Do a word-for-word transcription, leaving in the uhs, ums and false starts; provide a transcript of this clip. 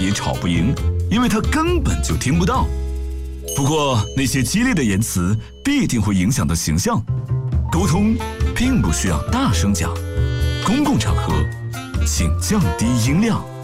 也吵不赢，因为他根本就听不到。不过那些激烈的言辞必定会影响到形象，沟通并不需要大声讲，公共场合请降低音量。